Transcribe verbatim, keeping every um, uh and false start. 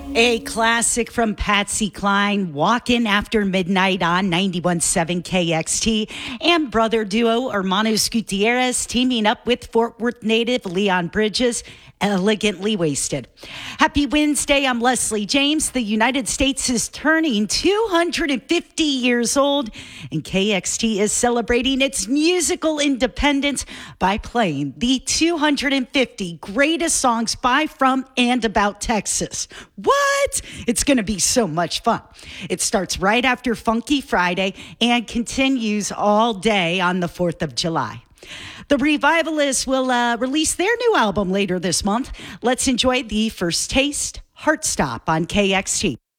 A classic from Patsy Cline, Walkin' After Midnight on ninety-one point seven K X T, and brother duo Hermanos Gutierrez teaming up with Fort Worth native Leon Bridges, Elegantly Wasted. Happy Wednesday, I'm Leslie James. The United States is turning two hundred fifty years old, and K X T is celebrating its musical independence by playing the two hundred fifty greatest songs by, from, and about Texas. What? It's going to be so much fun. It starts right after Funky Friday and continues all day on the fourth of July. The Revivalists will uh, release their new album later this month. Let's enjoy the first taste, Heartstop on K X T.